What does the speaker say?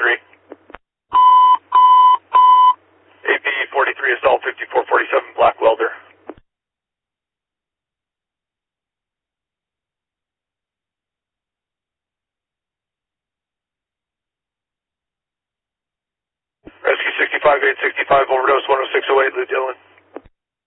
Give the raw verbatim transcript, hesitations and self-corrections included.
forty-three. A P forty-three Assault fifty-four forty-seven Black Welder. Rescue sixty-five eight sixty-five overdose one oh six oh eight Lou Dillon.